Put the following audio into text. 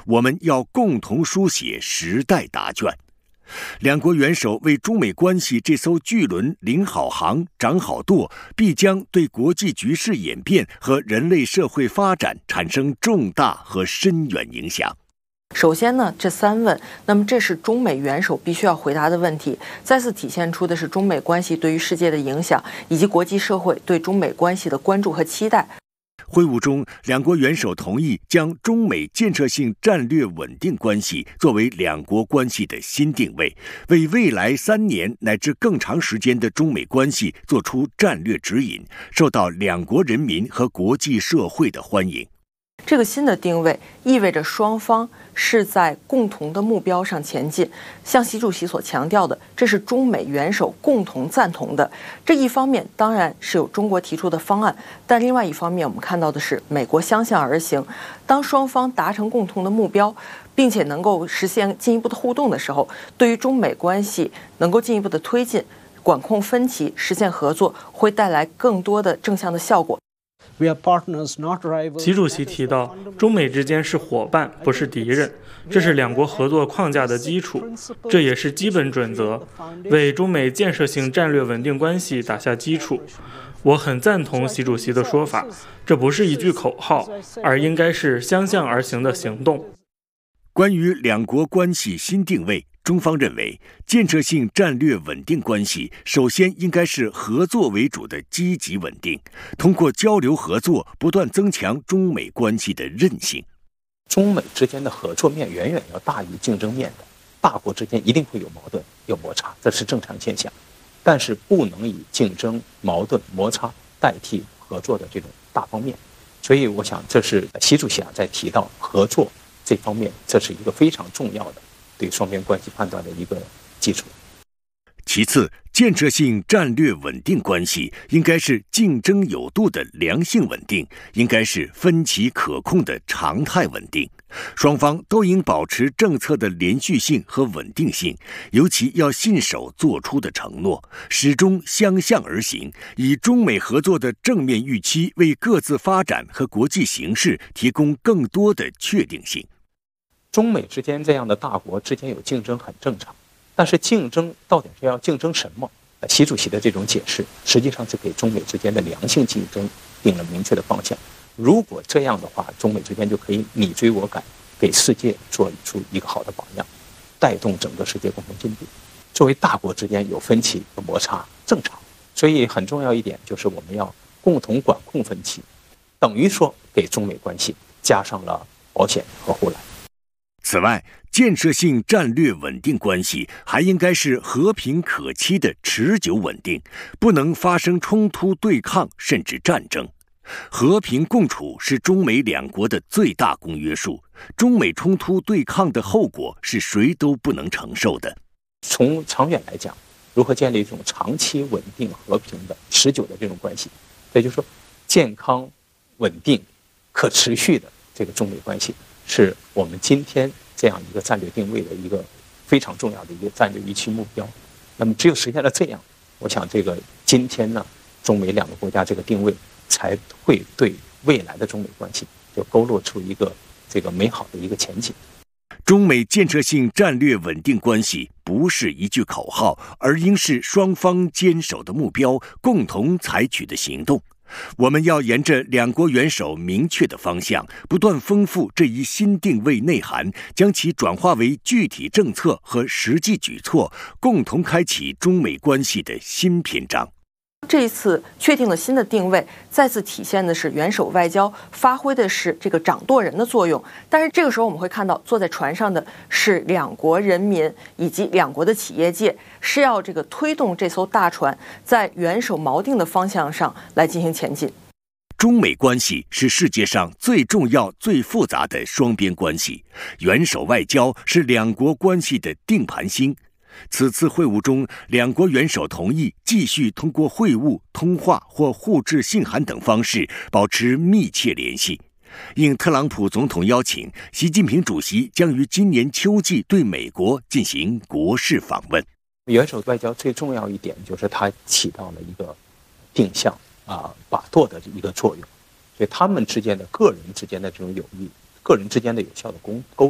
我们要共同书写时代答卷。两国元首为中美关系这艘巨轮领好航、掌好舵，必将对国际局势演变和人类社会发展产生重大和深远影响。 首先呢，这3问，那么这是中美元首必须要回答的问题，再次体现出的是中美关系对于世界的影响，以及国际社会对中美关系的关注和期待。 会晤中，两国元首同意将中美建设性战略稳定关系作为两国关系的新定位，为未来3年乃至更长时间的中美关系做出战略指引，受到两国人民和国际社会的欢迎。 这个新的定位意味着双方是在共同的目标上前进，像习主席所强调的，这是中美元首共同赞同的。这一方面当然是有中国提出的方案，但另外一方面我们看到的是美国相向而行。当双方达成共同的目标，并且能够实现进一步的互动的时候，对于中美关系能够进一步的推进、管控分歧、实现合作，会带来更多的正向的效果。 习主席提到，中美之间是伙伴，不是敌人，这是两国合作框架的基础，这也是基本准则，为中美建设性战略稳定关系打下基础。我很赞同习主席的说法，这不是一句口号，而应该是相向而行的行动。 关于两国关系新定位，中方认为，建设性战略稳定关系首先应该是合作为主的积极稳定，通过交流合作不断增强中美关系的韧性。 中美之间的合作面远远要大于竞争面的，大国之间一定会有矛盾、有摩擦，这是正常现象，但是不能以竞争、矛盾、摩擦代替合作的这种大方面。所以我想，这是习主席在提到合作这方面，这是一个非常重要的对双边关系判断的一个基础。 其次，建设性战略稳定关系应该是竞争有度的良性稳定，应该是分歧可控的常态稳定。双方都应保持政策的连续性和稳定性，尤其要信守做出的承诺，始终相向而行，以中美合作的正面预期为各自发展和国际形势提供更多的确定性。 中美之间这样的大国之间有竞争很正常，但是竞争到底是要竞争什么？习主席的这种解释实际上是给中美之间的良性竞争定了明确的方向。如果这样的话，中美之间就可以你追我赶，给世界做出一个好的榜样，带动整个世界共同进步。作为大国之间有分歧、有摩擦，正常。所以很重要一点就是我们要共同管控分歧，等于说给中美关系加上了保险和护栏。 此外，建设性战略稳定关系还应该是和平可期的持久稳定，不能发生冲突对抗甚至战争。和平共处是中美两国的最大公约数，中美冲突对抗的后果是谁都不能承受的。 从长远来讲，如何建立一种长期稳定、和平的、持久的这种关系，也就是说，健康、稳定、可持续的这个中美关系，是我们今天这样一个战略定位的一个非常重要的一个战略预期目标。那么只有实现了这样，我想这个今天呢，中美两个国家这个定位才会对未来的中美关系就勾勒出一个这个美好的一个前景。 中美建设性战略稳定关系不是一句口号，而应是双方坚守的目标，共同采取的行动。我们要沿着两国元首明确的方向，不断丰富这一新定位内涵，将其转化为具体政策和实际举措，共同开启中美关系的新篇章。 这一次确定了新的定位，再次体现的是元首外交发挥的是这个掌舵人的作用。但是这个时候我们会看到，坐在船上的是两国人民以及两国的企业界，是要这个推动这艘大船在元首锚定的方向上来进行前进。 中美关系是世界上最重要、最复杂的双边关系，元首外交是两国关系的定盘星。此次会晤中，两国元首同意继续通过会晤、通话或互致信函等方式保持密切联系。应特朗普总统邀请，习近平主席将于今年秋季对美国进行国事访问。 元首外交最重要一点就是它起到了一个定向把舵的一个作用，所以他们之间的个人之间的这种友谊、个人之间的有效的沟